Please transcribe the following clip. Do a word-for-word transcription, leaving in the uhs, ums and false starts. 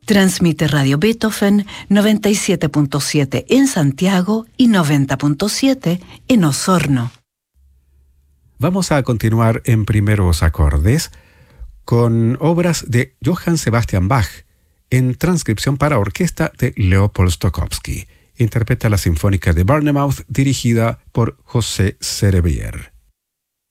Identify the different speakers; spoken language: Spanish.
Speaker 1: Transmite Radio Beethoven noventa y siete punto siete en Santiago y noventa punto siete en Osorno.
Speaker 2: Vamos a continuar en primeros acordes con obras de Johann Sebastian Bach en transcripción para orquesta de Leopold Stokowski. Interpreta la Sinfónica de Bournemouth dirigida por José Cerebrier.